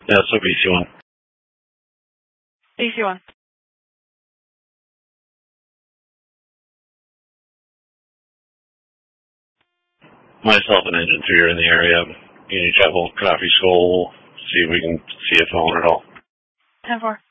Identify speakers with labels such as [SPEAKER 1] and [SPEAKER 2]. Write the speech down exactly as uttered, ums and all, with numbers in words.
[SPEAKER 1] Yeah, so B C one.
[SPEAKER 2] B C one.
[SPEAKER 1] Myself and Engine three are in the area. You need to travel coffee school, see if we can see a phone at all.
[SPEAKER 2] ten four.